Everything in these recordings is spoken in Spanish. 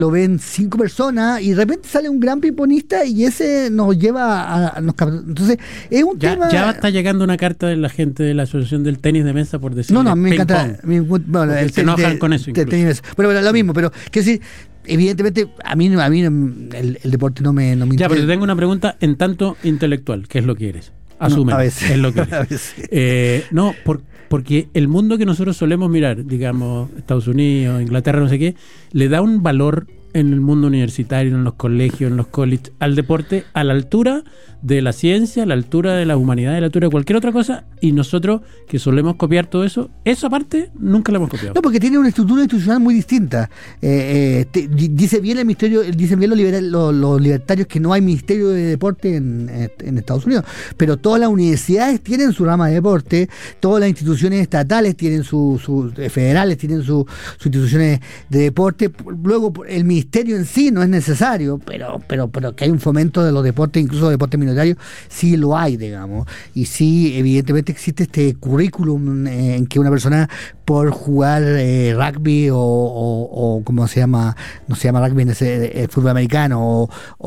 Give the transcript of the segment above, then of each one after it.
lo ven 5 personas y de repente sale un gran ping-pongista y ese nos lleva entonces es un tema. Ya está llegando una carta de la gente de la Asociación del Tenis de Mesa por decir No, a mí me encanta. Se enojan con eso. Bueno, lo mismo, pero quiero decir, evidentemente a mí el deporte no me interesa. Ya, pero te tengo una pregunta en tanto intelectual, ¿qué es lo que eres? Asume, a veces, es lo que eres. Porque el mundo que nosotros solemos mirar, digamos, Estados Unidos, Inglaterra, no sé qué, le da un valor en el mundo universitario, en los colegios, en los colleges, al deporte, a la altura de la ciencia, a la altura de la humanidad, a la altura de cualquier otra cosa, y nosotros que solemos copiar todo eso, esa parte nunca la hemos copiado. No, porque tiene una estructura institucional muy distinta. Dice bien dicen bien los libertarios que no hay ministerio de deporte en Estados Unidos, pero todas las universidades tienen su rama de deporte, todas las instituciones estatales tienen sus federales tienen sus instituciones de deporte. Luego el ministerio en sí no es necesario, pero que hay un fomento de los deportes, incluso de deportes minoritarios, sí lo hay, digamos, y sí, evidentemente existe este currículum en que una persona por jugar rugby o ¿cómo se llama? No se llama rugby en el fútbol americano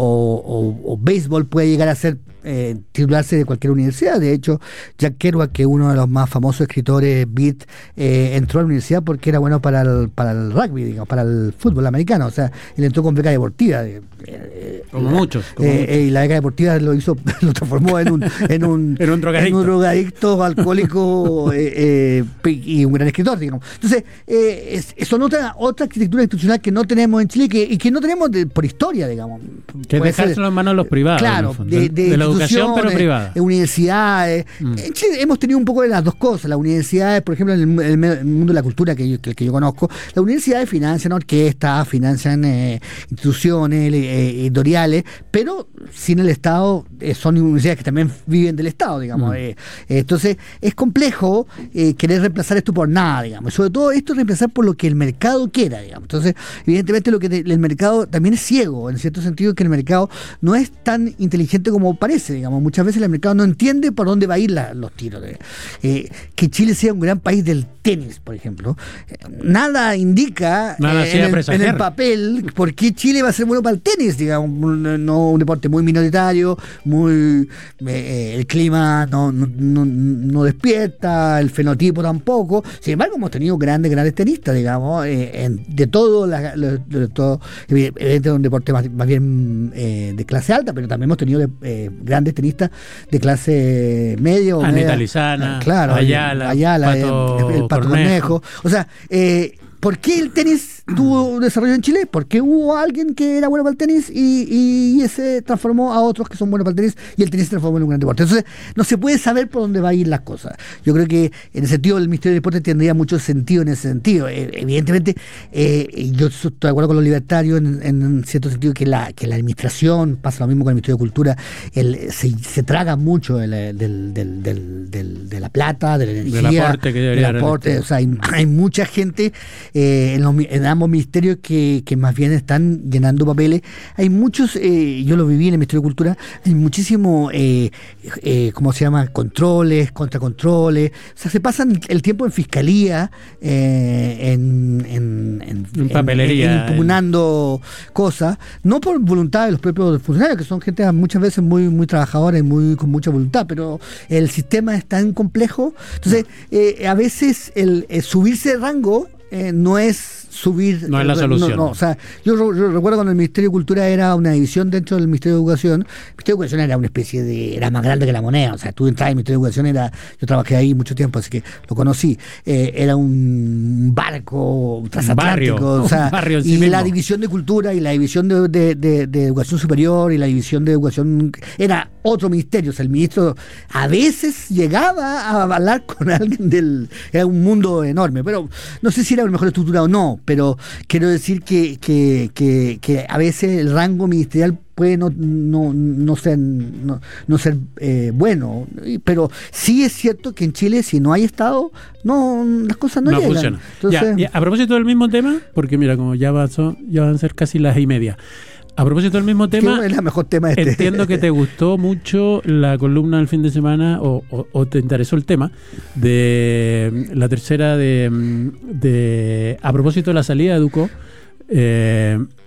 o béisbol puede llegar a ser titularse de cualquier universidad. De hecho, Jack Kerouac, que es uno de los más famosos escritores beat, entró a la universidad porque era bueno para el rugby, digamos, para el fútbol americano. O sea, él entró con beca deportiva. Como muchos. Y la beca deportiva lo transformó en un drogadicto alcohólico y un gran escritor, digamos. Entonces, son otra arquitectura institucional que no tenemos en Chile y que no tenemos por historia, digamos. Que es dejárselo en manos de los privados. Claro, de la educación, pero privada. Universidades. En Chile hemos tenido un poco de las dos cosas. Las universidades, por ejemplo, en el mundo de la cultura que yo conozco, las universidades financian orquestas, financian instituciones editoriales, pero sin el Estado. Son universidades que también viven del Estado, digamos. Entonces, es complejo querer reemplazar esto por nada, digamos. Sobre todo esto reemplazar por lo que el mercado quiera, digamos. Entonces, evidentemente el mercado también es ciego, en cierto sentido, que el mercado no es tan inteligente como parece, digamos. Muchas veces el mercado no entiende por dónde va a ir los tiros. Que Chile sea un gran país del tenis, por ejemplo, nada indica en el papel por qué Chile va a ser bueno para el tenis, digamos. No, un deporte muy minoritario, el clima no despierta, el fenotipo tampoco. Sin embargo, hemos tenido grandes tenistas, digamos, de todo, evidentemente un deporte más bien de clase alta, pero también hemos tenido grandes tenistas de clase media. Anita Lizana, claro, Ayala, el Pato Cornejo. O sea, ¿por qué el tenis tuvo desarrollo en Chile? Porque hubo alguien que era bueno para el tenis y ese transformó a otros que son buenos para el tenis y el tenis se transformó en un gran deporte. Entonces, no se puede saber por dónde va a ir las cosas. Yo creo que en ese sentido el Ministerio del Deporte tendría mucho sentido en ese sentido. Evidentemente, yo estoy de acuerdo con los libertarios en cierto sentido que la administración, pasa lo mismo con el Ministerio de Cultura, se traga mucho de la plata, de la energía, del aporte. O sea, hay mucha gente en ambos ministerios que más bien están llenando papeles. Hay muchos, yo lo viví en el Ministerio de Cultura, hay muchísimo ¿cómo se llama? Controles, contracontroles. O sea, se pasan el tiempo en fiscalía, en papelería, impugnando cosas, no por voluntad de los propios funcionarios, que son gente muchas veces muy trabajadora y con mucha voluntad, pero el sistema es tan complejo. Entonces, a veces el subirse de rango no es subir. No es la solución. O sea, yo recuerdo cuando el Ministerio de Cultura era una división dentro del Ministerio de Educación. El Ministerio de Educación era una especie era más grande que la moneda. O sea, tú entrabas en el Ministerio de Educación, yo trabajé ahí mucho tiempo, así que lo conocí. Era un barco transatlántico. Un barrio en sí mismo. La división de Cultura y la división de Educación Superior y la división de Educación era otro ministerio. O sea, el ministro a veces llegaba a hablar con alguien era un mundo enorme, pero no sé si era mejor estructurado o no, pero quiero decir que a veces el rango ministerial puede no ser bueno, pero sí es cierto que en Chile, si no hay Estado, las cosas no llegan. Funciona. Entonces, ya, a propósito del mismo tema, porque mira, como ya van a ser casi las 1:30. A propósito del mismo tema, es el mejor tema entiendo que te gustó mucho la columna del fin de semana o te interesó el tema de la tercera a propósito de la salida de Ducó.